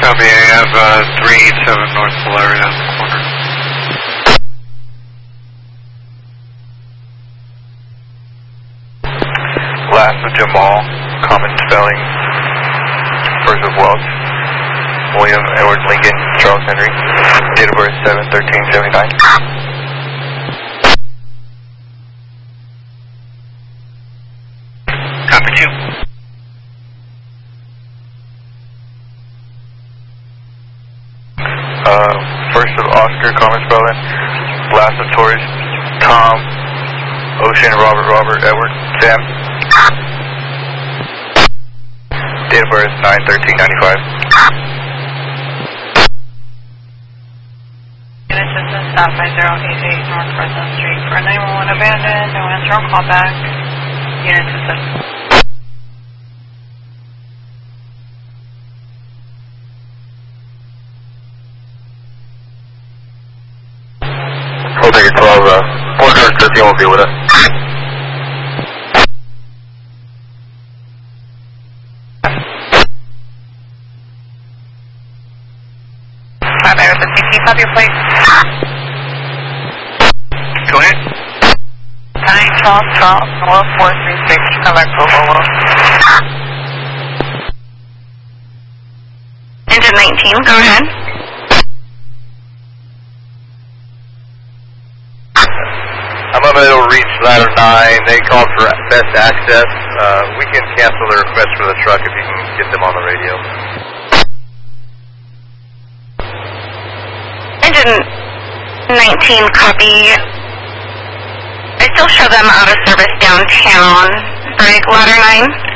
Copy, I have 387 North Polaria on the corner. Last of Jamal, common spelling, first of Welch, William Edward Lincoln, Charles Henry, date of birth 7/13/79. Copy 2. First of Oscar, common spelling, last of Taurus, Tom, Ocean, Robert, Edward, Sam. Date of birth 9/13/95. Unit assistance, stop by 088 North President Street for 911 abandoned, no answer on callback. Unit assistance. We'll take it 12, 413 will be with us. Have your plate. Go ahead. 912 North 436, come back for Engine 19, go ahead. I'm unable to reach ladder 9. They called for best access. We can cancel the request for the truck if you can get them on the radio. Engine 19, copy. I still show them out of service downtown. Break ladder 9.